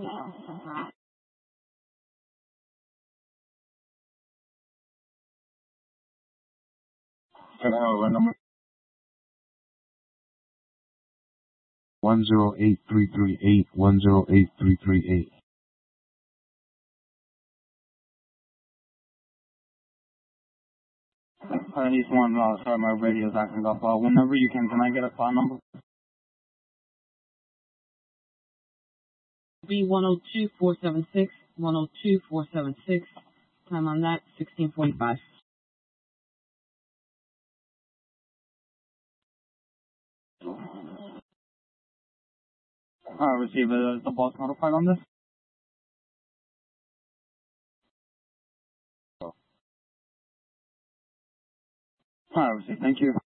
Can I have a number? 108338, 108338. I need one. Sorry, my radio's acting up. Whenever you can I get a phone number? B102476, 102476. Time on that, 1645. Receiver, is the boss notified on this? Receive. Thank you.